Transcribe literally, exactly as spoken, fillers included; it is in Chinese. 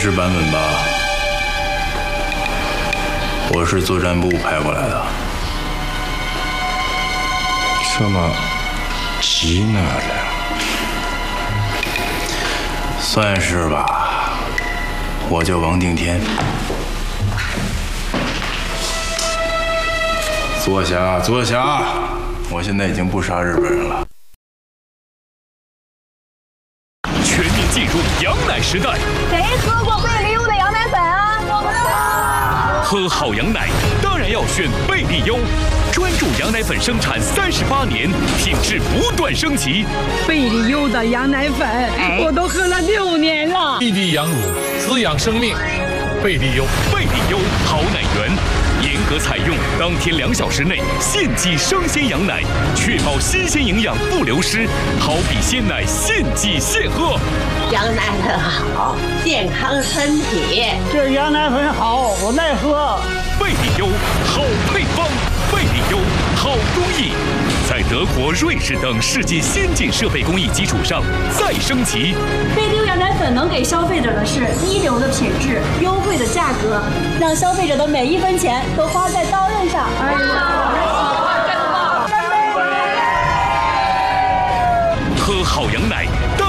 是版本吧？我是作战部派过来的。 这么急呢的？ 算是吧。我叫王定天。坐下，坐下。我现在已经不杀日本人了。 全面进入羊奶时代。 谁喝过贝利优的羊奶粉啊？我不知道。 喝好羊奶当然要选贝利优，专注羊奶粉生产三十八年，品质不断升级。 贝利优的羊奶粉，我都喝了六年了。 滴滴羊乳，滋养生命。贝利优， 贝利优好奶源，严格采用当天两小时内现挤生鲜羊奶，确保新鲜营养不流失，好比鲜奶现挤现喝。 羊奶粉好，健康身体。 这羊奶粉好，我爱喝。 贝利优好配方，贝利优好工艺，在德国、瑞士等世界先进设备工艺基础上再升级。 贝利优羊奶粉能给消费者的是一流的品质、优惠的价格，让消费者的每一分钱都花在刀刃